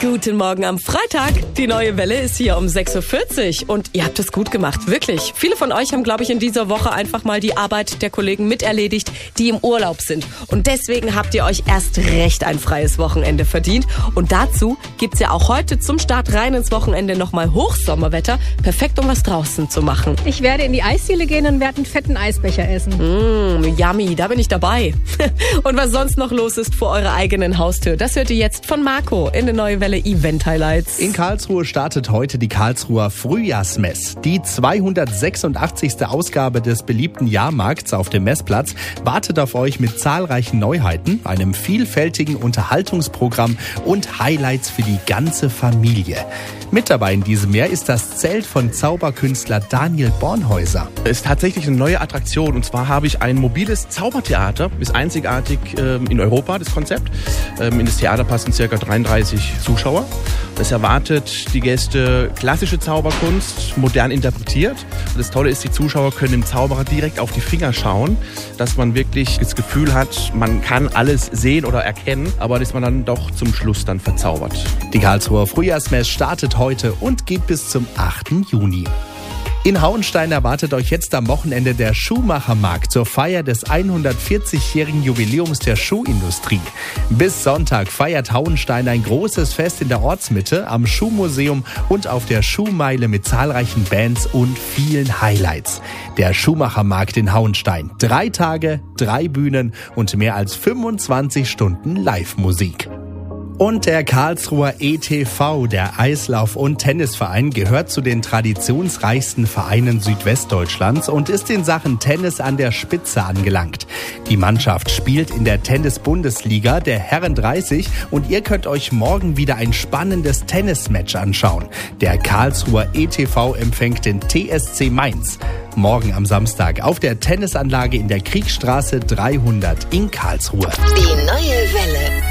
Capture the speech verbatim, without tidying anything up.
Guten Morgen am Freitag. Die neue Welle ist hier um sechs Uhr vierzig und ihr habt es gut gemacht, wirklich. Viele von euch haben, glaube ich, in dieser Woche einfach mal die Arbeit der Kollegen miterledigt, die im Urlaub sind. Und deswegen habt ihr euch erst recht ein freies Wochenende verdient. Und dazu gibt's ja auch heute zum Start rein ins Wochenende nochmal Hochsommerwetter. Perfekt, um was draußen zu machen. Ich werde in die Eisdiele gehen und werde einen fetten Eisbecher essen. Mmh, yummy, da bin ich dabei. Und was sonst noch los ist vor eurer eigenen Haustür, das hört ihr jetzt von Marco in der neue Welle Event Highlights. In Karlsruhe startet heute die Karlsruher Frühjahrsmess. Die zweihundertsechsundachtzigste Ausgabe des beliebten Jahrmarkts auf dem Messplatz wartet auf euch mit zahlreichen Neuheiten, einem vielfältigen Unterhaltungsprogramm und Highlights für die ganze Familie. Mit dabei in diesem Jahr ist das Zelt von Zauberkünstler Daniel Bornhäuser. Es ist tatsächlich eine neue Attraktion, und zwar habe ich ein mobiles Zaubertheater. Ist einzigartig ähm, in Europa, das Konzept. Ähm, in das Theater passen ca. dreiunddreißig Zuschauer. Das erwartet die Gäste klassische Zauberkunst, modern interpretiert. Und das Tolle ist, die Zuschauer können dem Zauberer direkt auf die Finger schauen, dass man wirklich das Gefühl hat, man kann alles sehen oder erkennen, aber dass man dann doch zum Schluss dann verzaubert. Die Karlsruher Frühjahrsmess startet heute und geht bis zum achten Juni. In Hauenstein erwartet euch jetzt am Wochenende der Schuhmachermarkt zur Feier des hundertvierzigjährigen Jubiläums der Schuhindustrie. Bis Sonntag feiert Hauenstein ein großes Fest in der Ortsmitte, am Schuhmuseum und auf der Schuhmeile mit zahlreichen Bands und vielen Highlights. Der Schuhmachermarkt in Hauenstein. Drei Tage, drei Bühnen und mehr als fünfundzwanzig Stunden Live-Musik. Und der Karlsruher E T V, der Eislauf- und Tennisverein, gehört zu den traditionsreichsten Vereinen Südwestdeutschlands und ist in Sachen Tennis an der Spitze angelangt. Die Mannschaft spielt in der Tennis-Bundesliga der Herren dreißig und ihr könnt euch morgen wieder ein spannendes Tennismatch anschauen. Der Karlsruher E T V empfängt den T S C Mainz. Morgen am Samstag auf der Tennisanlage in der Kriegstraße dreihundert in Karlsruhe. Die neue Welle.